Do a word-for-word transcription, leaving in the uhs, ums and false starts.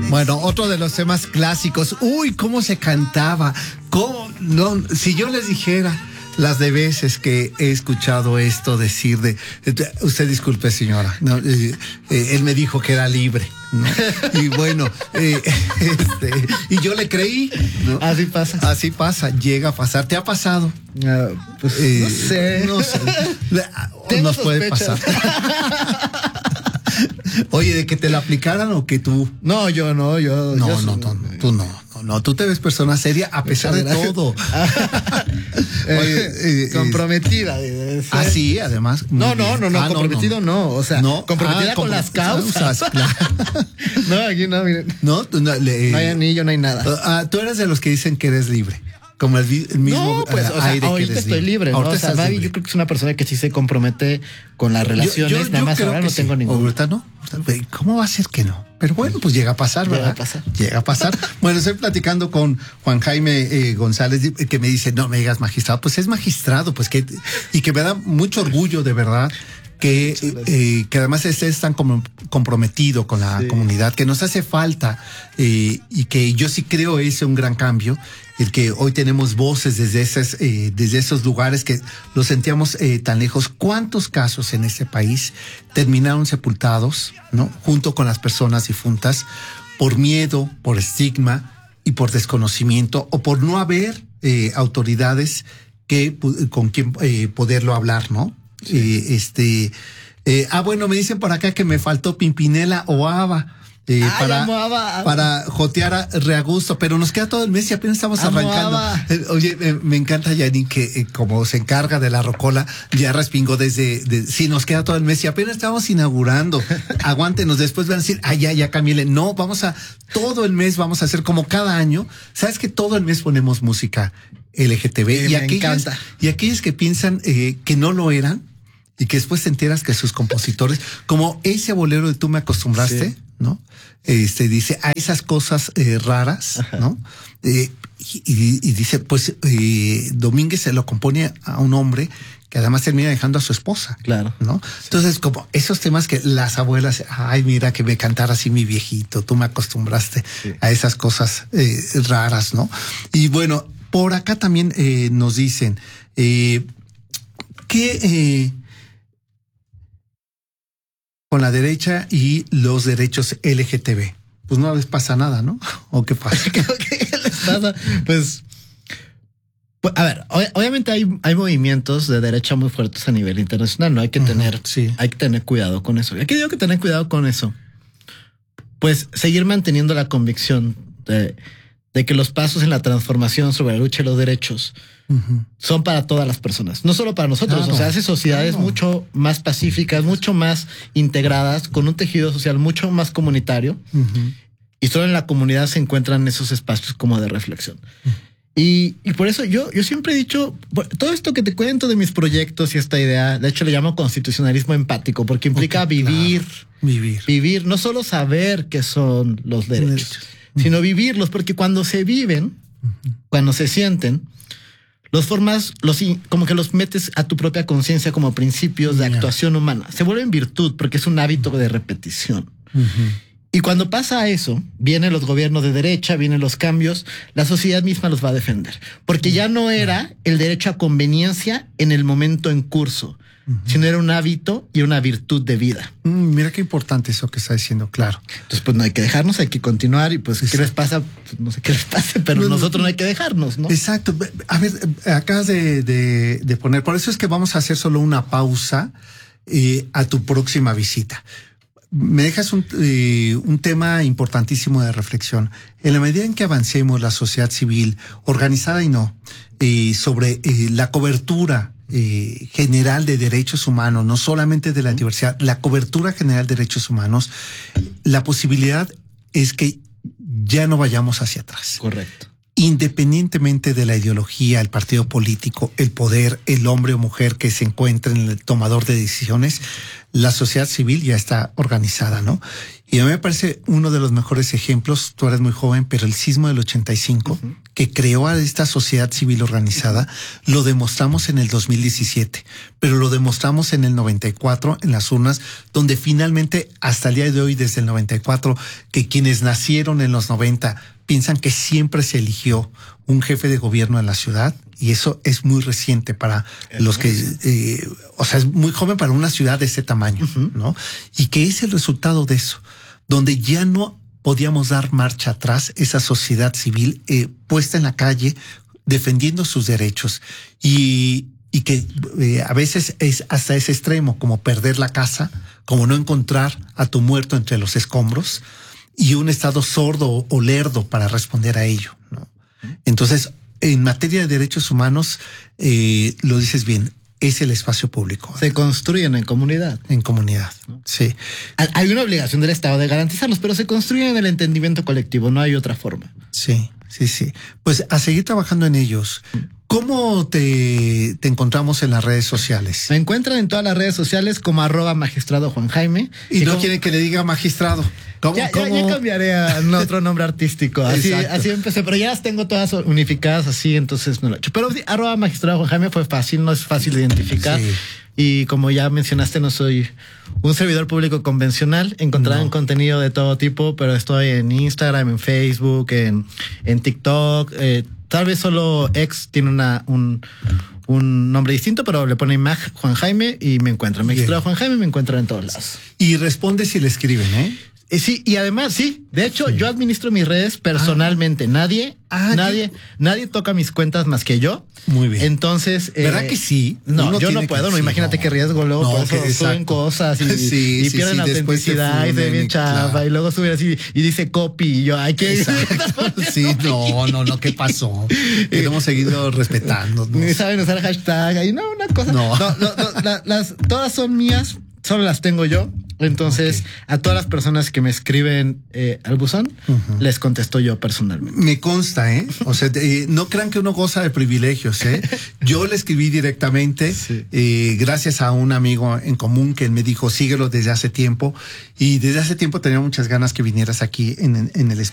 Bueno, otro de los temas clásicos. Uy, cómo se cantaba. ¿Cómo? No, si yo les dijera las de veces que he escuchado esto decir de, de usted disculpe señora, no, eh, eh, él me dijo que era libre, ¿no? Y bueno, eh, este, y yo le creí, ¿no? Así pasa. Así pasa, llega a pasar. ¿Te ha pasado? Uh, pues eh, no sé. No sé. Nos sospechas. Puede pasar. Oye, ¿de que te la aplicaran o que tú? No, yo no, yo. No, yo no, no, no, tú no, no, no, tú te ves persona seria a pesar de todo. Oye, eh, comprometida. Eh, ah, sí, además. No, no, no, no, ah, comprometido no, no, no, o sea, no, comprometida ah, con las causas. Claro. No, aquí no, miren. No, no, le, no hay anillo, no hay nada. Uh, tú eres de los que dicen que eres libre. Como el, el mismo no, pues, o sea, aire ahorita que estoy libre, ¿no? O sea, Mavi, yo creo que es una persona que sí se compromete con las relaciones, yo, yo, nada yo más ahora no sí. tengo ningún. Ahorita no. ¿Cómo va a ser que no? Pero bueno, pues llega a pasar, ¿verdad? Llega a pasar. Llega a pasar. Bueno, estoy platicando con Juan Jaime eh, González, que me dice, no me digas magistrado, pues es magistrado, pues que, y que me da mucho orgullo, de verdad. Que, eh, que además estés tan como comprometido con la sí. comunidad, que nos hace falta eh, y que yo sí creo ese un gran cambio, el que hoy tenemos voces desde esas, eh, desde esos lugares que los sentíamos eh, tan lejos. ¿Cuántos casos en este país terminaron sepultados, ¿no? Junto con las personas difuntas por miedo, por estigma y por desconocimiento o por no haber eh, autoridades que con quien eh, poderlo hablar, ¿no? Sí. Eh, este, eh, ah, bueno, me dicen por acá que me faltó Pimpinela o Ava. Eh, Ay, para, Ava. para jotear a Reagusto, pero nos queda todo el mes y apenas estamos amo arrancando. Eh, oye, eh, me encanta Janine que eh, como se encarga de la rocola, ya respingó desde, de, sí, nos queda todo el mes y apenas estamos inaugurando. Aguántenos, después van a decir, ay, ya, ya, Camille. No, vamos a, todo el mes vamos a hacer como cada año. ¿Sabes que todo el mes ponemos música L G T B? Sí, y, me aquellas, encanta. y aquellos que piensan eh, que no lo eran y que después te enteras que sus compositores, como ese bolero de Tú me acostumbraste, sí. ¿no? Este dice a esas cosas eh, raras, ajá. ¿no? Eh, y, y, y dice, pues eh, Domínguez se lo compone a un hombre que además termina dejando a su esposa. Claro. ¿No? Entonces, como esos temas que las abuelas, ay, mira que me cantara así mi viejito, tú me acostumbraste sí. a esas cosas eh, raras, ¿no? Y bueno, por acá también eh, nos dicen eh, que eh, con la derecha y los derechos L G T B. Pues no les pasa nada, ¿no? ¿O qué pasa? ¿Qué les pasa? Pues, pues a ver, ob obviamente hay, hay movimientos de derecha muy fuertes a nivel internacional, ¿no? Hay que tener, uh-huh, sí. hay que tener cuidado con eso. ¿Y qué digo que tener cuidado con eso? Pues seguir manteniendo la convicción de, de que los pasos en la transformación sobre la lucha de los derechos uh-huh. son para todas las personas, no solo para nosotros. Claro, o sea, hace sociedades claro. mucho más pacíficas, mucho más integradas, con un tejido social mucho más comunitario. Uh-huh. Y solo en la comunidad se encuentran esos espacios como de reflexión. Uh-huh. Y, y por eso yo, yo siempre he dicho, todo esto que te cuento de mis proyectos y esta idea, de hecho le llamo constitucionalismo empático, porque implica okay, vivir, claro. vivir, vivir, no solo saber qué son los derechos, uh-huh. sino vivirlos, porque cuando se viven, uh-huh. cuando se sienten, los formas, los como que los metes a tu propia conciencia como principios de yeah. actuación humana. Se vuelven virtud porque es un hábito de repetición. Uh-huh. Y cuando pasa eso, vienen los gobiernos de derecha, vienen los cambios, la sociedad misma los va a defender. Porque ya no era el derecho a conveniencia en el momento en curso, uh-huh. sino era un hábito y una virtud de vida. Mm, mira qué importante eso que está diciendo, claro. Entonces, pues no hay que dejarnos, hay que continuar y pues, ¿qué les pasa? Pues, no sé qué les pase, pero no, nosotros no hay que dejarnos, ¿no? Exacto. A ver, acabas de, de, de poner, por eso es que vamos a hacer solo una pausa eh, a tu próxima visita. Me dejas un, eh, un tema importantísimo de reflexión. En la medida en que avancemos la sociedad civil, organizada y no, eh, sobre eh, la cobertura eh, general de derechos humanos, no solamente de la diversidad, la cobertura general de derechos humanos, la posibilidad es que ya no vayamos hacia atrás. Correcto. Independientemente de la ideología, el partido político, el poder, el hombre o mujer que se encuentre en el tomador de decisiones, la sociedad civil ya está organizada, ¿no? Y a mí me parece uno de los mejores ejemplos, tú eres muy joven, pero el sismo del ochenta y cinco, uh-huh. que creó a esta sociedad civil organizada, uh-huh. lo demostramos en el dos mil diecisiete, pero lo demostramos en el noventa y cuatro, en las urnas, donde finalmente, hasta el día de hoy, desde el noventa y cuatro, que quienes nacieron en los noventa piensan que siempre se eligió un jefe de gobierno en la ciudad, y eso es muy reciente para los que, eh, o sea, es muy joven para una ciudad de ese tamaño, uh-huh. ¿no? Y que es el resultado de eso, donde ya no podíamos dar marcha atrás, esa sociedad civil eh, puesta en la calle, defendiendo sus derechos, y, y que eh, a veces es hasta ese extremo, como perder la casa, como no encontrar a tu muerto entre los escombros, y un estado sordo o lerdo para responder a ello, ¿no? Entonces, en materia de derechos humanos, eh, lo dices bien, es el espacio público. Se construyen en comunidad. En comunidad, sí. Hay una obligación del Estado de garantizarlos, pero se construyen en el entendimiento colectivo, no hay otra forma. Sí, sí, sí. Pues a seguir trabajando en ellos. ¿Cómo te, te encontramos en las redes sociales? Me encuentran en todas las redes sociales como arroba magistrado Juan Jaime. Y, y no como... quieren que le diga magistrado. ¿Cómo, ya, cómo? Ya, ya cambiaré a otro nombre artístico. Así, así empecé, pero ya las tengo todas unificadas así, entonces no lo he hecho. Pero sí, arroba magistrado Juan Jaime fue fácil, no es fácil de identificar. Sí. Y como ya mencionaste, no soy un servidor público convencional. Encontrarán no. contenido de todo tipo, pero estoy en Instagram, en Facebook, en, en TikTok. Eh, tal vez solo X tiene una, un, un nombre distinto, pero le ponen Mag Juan Jaime y me encuentran. Magistrado Juan Jaime me encuentran en todos lados. Y responde si le escriben, ¿eh? Eh, sí, y además, sí, de hecho, sí. yo administro mis redes personalmente. Ah. Nadie, ah, nadie, ¿qué? nadie toca mis cuentas más que yo. Muy bien. Entonces, ¿verdad eh, que sí? No, Uno yo no puedo, que, no, sí, imagínate no. qué riesgo, luego no, por eso que, suben cosas y, sí, y sí, pierden sí, autenticidad se y se ve bien chafa, claro. y luego suben así y dice copy y yo, ay, que sí, no, no, no, ¿qué pasó? Que hemos seguido respetando. Ni saben usar hashtag, y no, una cosa. No, no, no, no la, las, todas son mías, solo las tengo yo. Entonces, okay. a todas las personas que me escriben eh, al buzón, uh-huh. les contesto yo personalmente. Me consta, ¿eh? O sea, eh, no crean que uno goza de privilegios, ¿eh? Yo le escribí directamente, sí. eh, gracias a un amigo en común que me dijo, síguelo desde hace tiempo. Y desde hace tiempo tenía muchas ganas que vinieras aquí en, en el espacio.